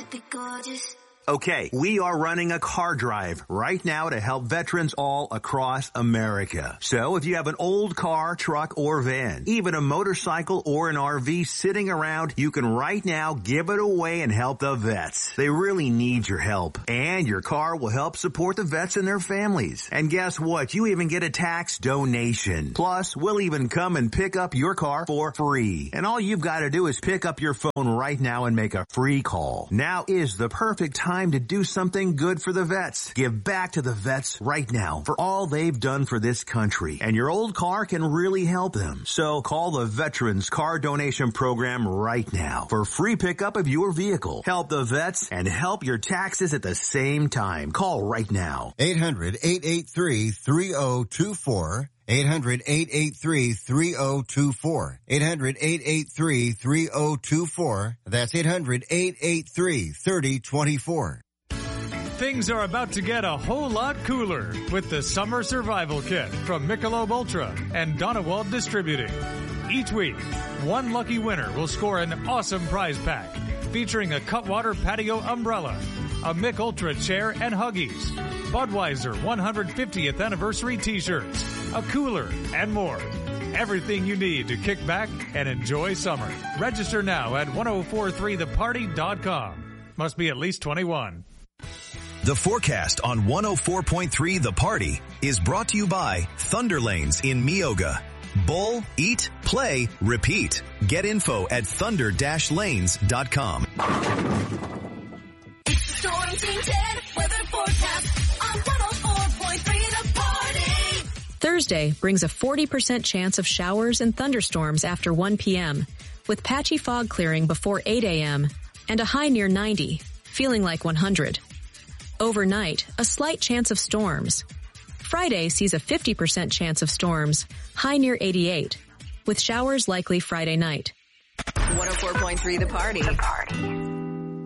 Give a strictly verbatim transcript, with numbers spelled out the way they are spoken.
be gorgeous. Okay, we are running a car drive right now to help veterans all across America. So if you have an old car, truck, or van, even a motorcycle or an R V sitting around, you can right now give it away and help the vets. They really need your help. And your car will help support the vets and their families. And guess what? You even get a tax donation. Plus, we'll even come and pick up your car for free. And all you've got to do is pick up your phone right now and make a free call. Now is the perfect time to do something good for the vets. Give back to the vets right now for all they've done for this country. And your old car can really help them. So call the Veterans Car Donation Program right now for free pickup of your vehicle. Help the vets and help your taxes at the same time. Call right now. eight hundred, eight eight three, three oh two four. eight hundred, eight eight three, three oh two four. eight hundred, eight eight three, three oh two four. That's eight hundred, eight eight three, three oh two four. Things are about to get a whole lot cooler with the Summer Survival Kit from Michelob Ultra and Donewald Distributing. Each week, one lucky winner will score an awesome prize pack featuring a Cutwater patio umbrella, a Mich Ultra chair and Huggies, Budweiser one hundred fiftieth anniversary t-shirts, a cooler, and more. Everything you need to kick back and enjoy summer. Register now at ten forty-three the party dot com. Must be at least twenty-one. The forecast on one oh four point three The Party is brought to you by Thunder Lanes in Meoga. Bowl, eat, play, repeat. Get info at thunder dash lanes dot com. It's the Storm Team ten weather forecast on one oh four point three The Party. Thursday brings a forty percent chance of showers and thunderstorms after one p.m., with patchy fog clearing before eight a.m. and a high near ninety, feeling like one hundred. Overnight, a slight chance of storms. Friday sees a fifty percent chance of storms, high near eighty-eight, with showers likely Friday night. one oh four point three The Party. The Party.